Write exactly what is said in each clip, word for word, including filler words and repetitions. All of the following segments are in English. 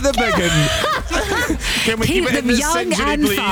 the big one. Can we keep, Keep it in them this young century, and please?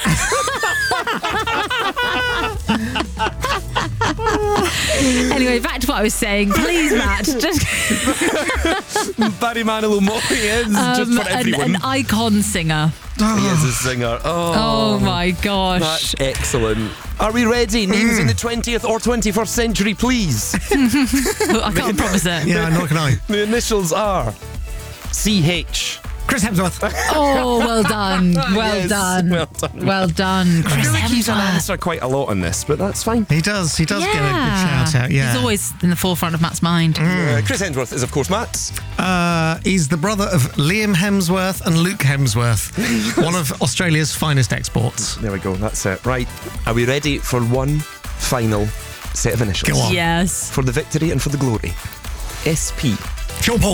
fun. Anyway, back to what I was saying. Please, Matt, just Barry Manilow Molly is just um, for an, everyone. an icon singer. He is a singer. Oh, Oh my gosh. that's excellent. Are we ready? Names in the twentieth or twenty-first century, please. I can't promise it. Yeah, nor can I. The initials are C H. Chris Hemsworth. Oh, well done. Well Yes, done. well done. Well done, I Chris feel like he's an Hemsworth. answer quite a lot on this, but that's fine. He does. He does get a good shout out. Yeah. He's always in the forefront of Matt's mind. Uh, Chris Hemsworth is, of course, Matt's. Uh, he's the brother of Liam Hemsworth and Luke Hemsworth, one of Australia's finest exports. There we go. That's it. Right. Are we ready for one final set of initials? Go on. Yes. For the victory and for the glory. S P. Sean Paul.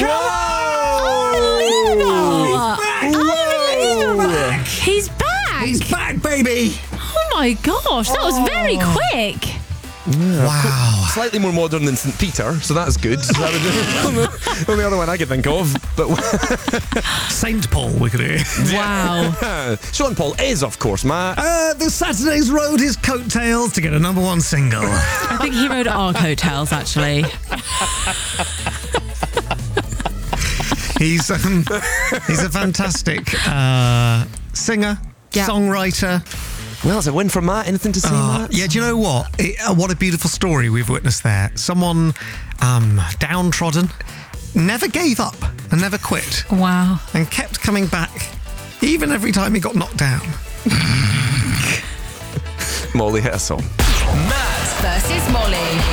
Oh, he's back. He's back, baby. Oh my gosh, that was very quick. Wow. Slightly more modern than Saint Peter, so that's good. That was the only other one I could think of. But Saint Paul, we could hear. Wow. Sean Paul is, of course, Matt. Uh, the Saturdays rode his coattails to get a number one single. I think he rode our coattails, actually. He's um, he's a fantastic uh, singer, Yeah. songwriter. Well, it's a win for Matt. Anything to say, Uh, Matt? yeah, do you know what? It, uh, what a beautiful story we've witnessed there. Someone um, downtrodden, never gave up and never quit, Wow. and kept coming back, even every time he got knocked down. Molly hit a song. Matt versus Molly.